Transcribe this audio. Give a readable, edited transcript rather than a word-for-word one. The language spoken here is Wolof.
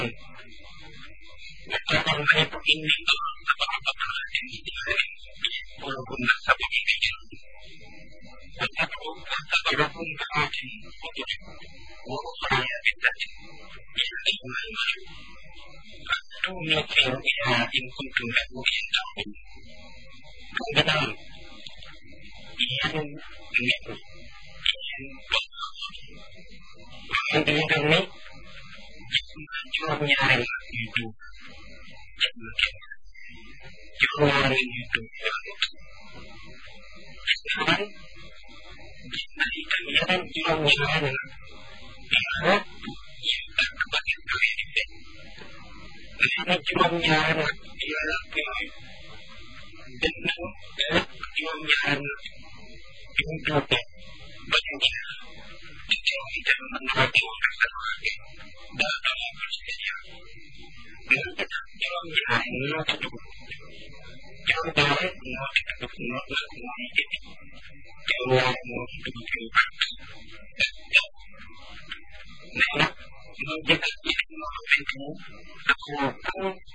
Kalau itu ini apa-apa ini walaupun masa begini walaupun berhaji walaupun saya tidak ini memang itu mikir ya input dengan mungkin tahu benar ini ini cuma nyari hidup cuma nyari hidup sekarang kita cuma nyari hidup yang kepada diri ini cuma nyari dan cuma nyari hidup bagi kita mengerti masalah dalam persedia dengan kita cuma nyari hidup jangan tahu mau hidup mau hidup jangan mau hidup nah menjaga diri mau hidup aku